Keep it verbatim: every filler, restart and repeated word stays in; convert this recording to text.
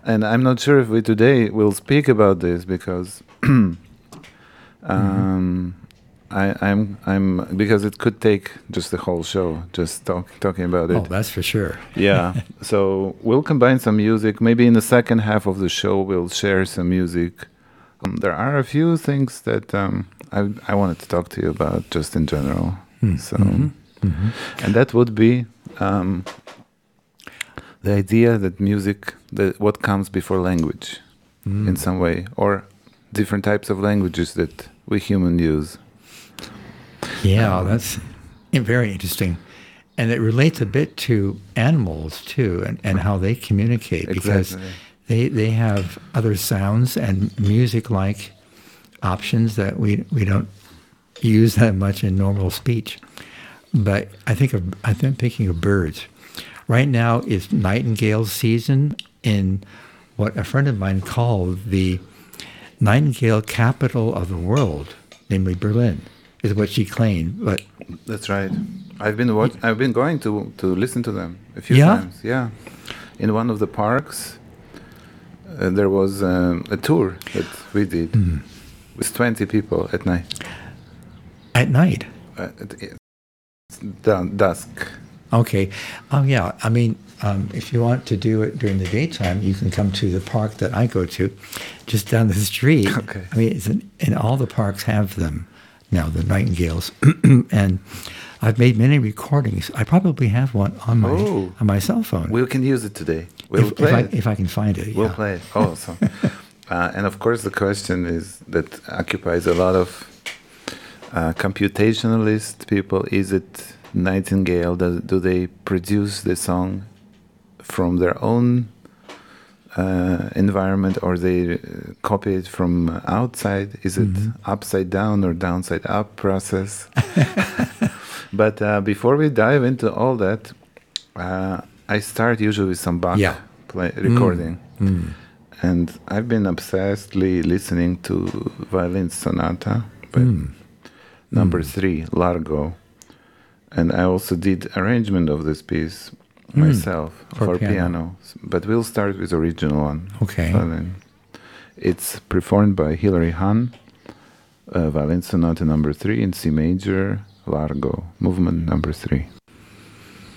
And I'm not sure if we today will speak about this because um, Mm-hmm. I, I'm I'm because it could take just the whole show just talk, talking about Oh, it. that's for sure. Yeah. So we'll combine some music. Maybe in the second half of the show we'll share some music. Um, there are a few things that um, I I wanted to talk to you about just in general. So, Mm-hmm. Mm-hmm. and that would be um, the idea that music, that what comes before language, in Mm. some way, or different types of languages that we human use. Yeah, Um, that's very interesting. And it relates a bit to animals too, and, and how they communicate, because exactly. they they have other sounds and music-like options that we we don't use that much in normal speech. But I think of I think thinking of birds. Right now is nightingale season in what a friend of mine called the nightingale capital of the world, namely Berlin, is what she claimed. But That's right. I've been watch- I've been going to to listen to them a few yeah, times. Yeah, in one of the parks, uh, there was um, a tour that we did mm. with twenty people at night. At night. Uh, at, it's dun- dusk. Okay. Oh yeah. I mean, um, if you want to do it during the daytime, you can come to the park that I go to, just down the street. Okay. I mean, it's an, and all the parks have them now, the nightingales, and I've made many recordings. I probably have one on my Oh. on my cell phone. We can use it today. We'll if, play if I it. if I can find it. We'll Yeah. play it. Oh, so. uh, and of course, the question is that occupies a lot of uh, computationalist people. Is it Nightingale? Do, do they produce the song from their own uh, environment, or they uh, copy it from outside? Is it Mhm. upside down or downside up process? But uh, before we dive into all that, uh, I start usually with some Bach Yeah. play, recording. Mm. And I've been obsessedly listening to Violin Sonata, but Mm. number Mm. three, Largo. And I also did arrangement of this piece Mm. myself For for, piano. piano. But we'll start with the original one. Okay. Violin. It's performed by Hilary Hahn, uh, Violin Sonata number three in C major, Largo, movement number three.